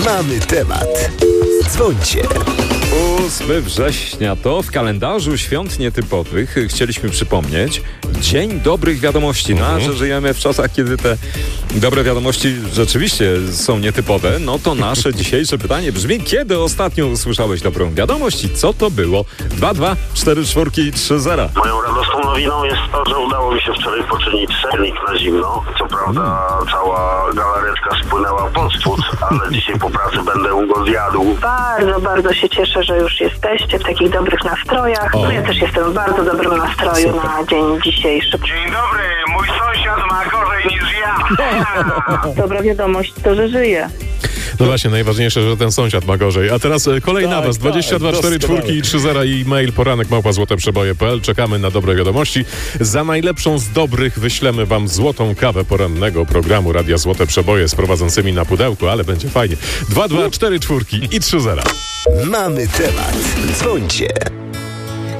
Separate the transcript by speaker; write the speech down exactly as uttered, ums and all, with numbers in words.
Speaker 1: Mamy temat. Dzwońcie.
Speaker 2: ósmego września to w kalendarzu świąt nietypowych chcieliśmy przypomnieć Dzień Dobrych Wiadomości. No, a że żyjemy w czasach, kiedy te dobre wiadomości rzeczywiście są nietypowe, no to nasze dzisiejsze pytanie brzmi: kiedy ostatnio usłyszałeś dobrą wiadomość i co to było? dwa dwa cztery cztery trzy zero.
Speaker 3: Moją radosną nowiną jest to, że udało mi się wczoraj poczynić sernik na zimno. Co prawda cała galaretka spłynęła pod spód, ale dzisiaj po pracy będę go zjadł.
Speaker 4: Bardzo, bardzo się cieszę, że już jesteście w takich dobrych nastrojach. No ja też jestem w bardzo dobrym nastroju Super. na dzień dzisiejszy.
Speaker 3: Dzień dobry, mój sąsiad ma gorzej niż ja.
Speaker 4: Dobra wiadomość to, że żyje.
Speaker 5: No właśnie, najważniejsze, że ten sąsiad ma gorzej. A teraz kolej
Speaker 2: tak,
Speaker 5: na was. dwadzieścia dwa cztery cztery i trzy zero i mail poranek małpa złote przeboje kropka p l. Czekamy na dobre wiadomości. Za najlepszą z dobrych wyślemy wam złotą kawę porannego programu Radia Złote Przeboje z prowadzącymi na pudełku, ale będzie fajnie. dwa dwa cztery cztery i trzy zero.
Speaker 1: Mamy temat. Dzwońcie.